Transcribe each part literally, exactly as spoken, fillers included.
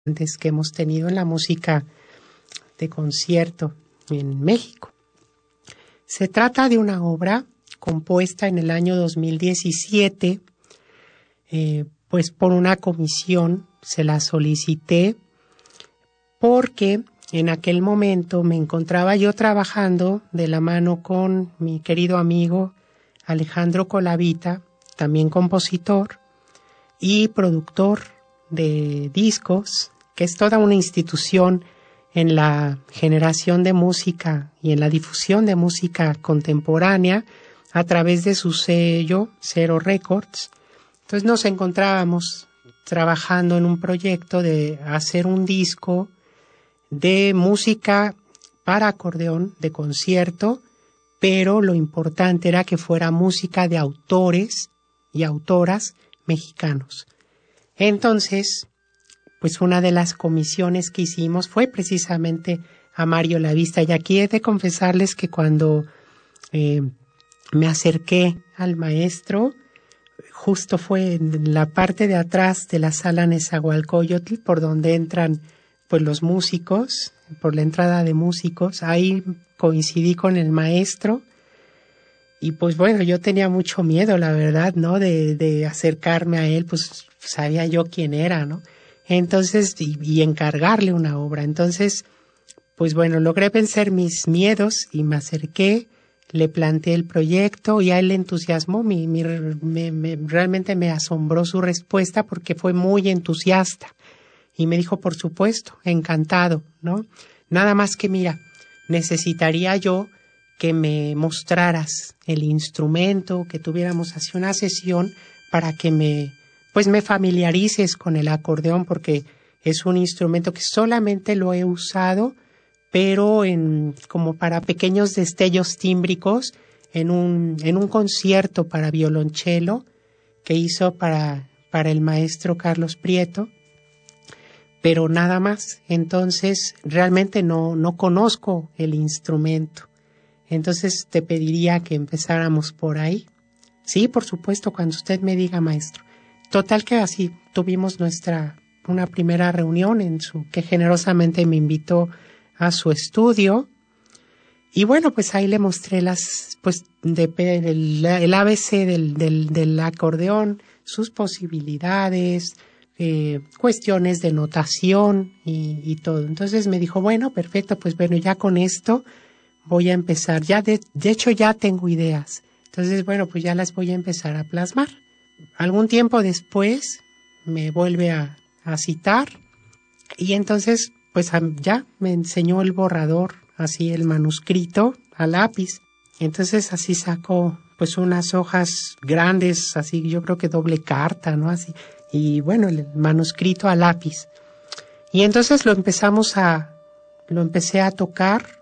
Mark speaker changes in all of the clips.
Speaker 1: que hemos tenido en la música de concierto en México. Se trata de una obra compuesta en el año dos mil diecisiete, eh, pues por una comisión. Se la solicité porque en aquel momento me encontraba yo trabajando de la mano con mi querido amigo Alejandro Colavita, también compositor y productor de discos, que es toda una institución en la generación de música y en la difusión de música contemporánea a través de su sello Zero Records. Entonces nos encontrábamos trabajando en un proyecto de hacer un disco de música para acordeón de concierto, pero lo importante era que fuera música de autores y autoras mexicanos. Entonces, pues una de las comisiones que hicimos fue precisamente a Mario Lavista. Y aquí he de confesarles que cuando eh, me acerqué al maestro, justo fue en la parte de atrás de la sala Nezahualcóyotl, por donde entran pues los músicos, por la entrada de músicos. Ahí coincidí con el maestro. Y pues bueno, yo tenía mucho miedo, la verdad, ¿no? De, de acercarme a él, pues sabía yo quién era, ¿no? Entonces, y, y encargarle una obra. Entonces, pues bueno, logré vencer mis miedos y me acerqué, le planteé el proyecto y a él le entusiasmó. Mi, mi, me, me, realmente me asombró su respuesta porque fue muy entusiasta. Y me dijo, por supuesto, encantado, ¿no? Nada más que, mira, necesitaría yo que me mostraras el instrumento, que tuviéramos así una sesión para que me, pues me familiarices con el acordeón, porque es un instrumento que solamente lo he usado, pero en, como para pequeños destellos tímbricos en un, en un concierto para violonchelo que hizo para, para el maestro Carlos Prieto, pero nada más. Entonces, realmente no, no conozco el instrumento. Entonces te pediría que empezáramos por ahí. Sí, por supuesto, cuando usted me diga, maestro. Total que así tuvimos nuestra, una primera reunión en su, que generosamente me invitó a su estudio. Y bueno, pues ahí le mostré las, pues, de, el, el A B C del, del, del acordeón, sus posibilidades, eh, cuestiones de notación y, y todo. Entonces me dijo, bueno, perfecto, pues bueno, ya con esto voy a empezar, ya de, de hecho ya tengo ideas, entonces bueno, pues ya las voy a empezar a plasmar. Algún tiempo después me vuelve a, a citar y entonces pues ya me enseñó el borrador, así el manuscrito a lápiz. Entonces así sacó pues unas hojas grandes, así yo creo que doble carta, ¿no? Así, y bueno, el manuscrito a lápiz. Y entonces lo empezamos a, lo empecé a tocar.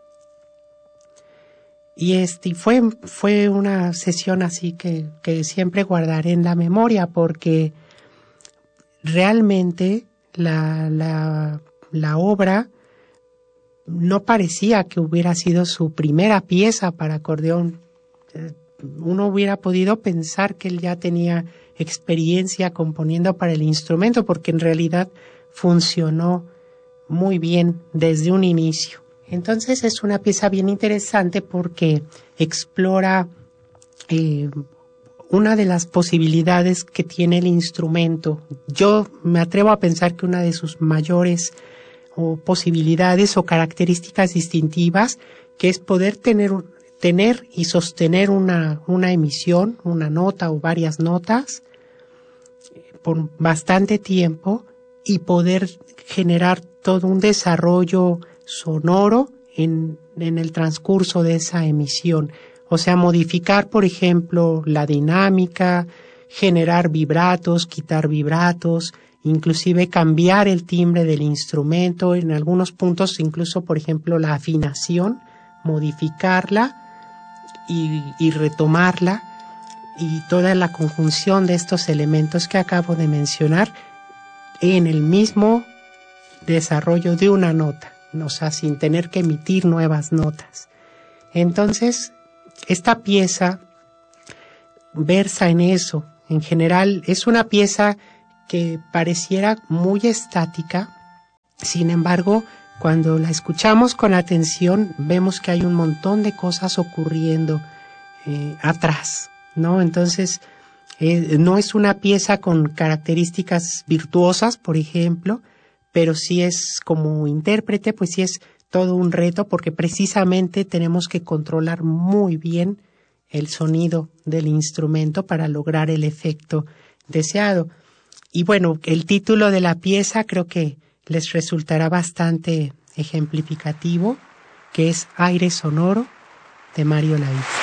Speaker 1: Y este fue, fue una sesión así que, que siempre guardaré en la memoria, porque realmente la, la, la obra no parecía que hubiera sido su primera pieza para acordeón. Uno hubiera podido pensar que él ya tenía experiencia componiendo para el instrumento, porque en realidad funcionó muy bien desde un inicio. Entonces es una pieza bien interesante porque explora eh, una de las posibilidades que tiene el instrumento. Yo me atrevo a pensar que una de sus mayores o posibilidades o características distintivas, que es poder tener, tener y sostener una, una emisión, una nota o varias notas por bastante tiempo y poder generar todo un desarrollo sonoro en, en el transcurso de esa emisión. O sea, modificar, por ejemplo, la dinámica, generar vibratos, quitar vibratos, inclusive cambiar el timbre del instrumento, en algunos puntos incluso, por ejemplo, la afinación, modificarla y, y retomarla, y toda la conjunción de estos elementos que acabo de mencionar en el mismo desarrollo de una nota. O sea, sin tener que emitir nuevas notas. Entonces, esta pieza versa en eso. En general, es una pieza que pareciera muy estática, Sin embargo, cuando la escuchamos con atención, vemos que hay un montón de cosas ocurriendo eh, atrás, ¿no? Entonces, eh, no es una pieza con características virtuosas, por ejemplo, pero sí es como intérprete, pues sí es todo un reto, porque precisamente tenemos que controlar muy bien el sonido del instrumento para lograr el efecto deseado. Y bueno, el título de la pieza creo que les resultará bastante ejemplificativo, que es Aire Sonoro, de Mario Laís.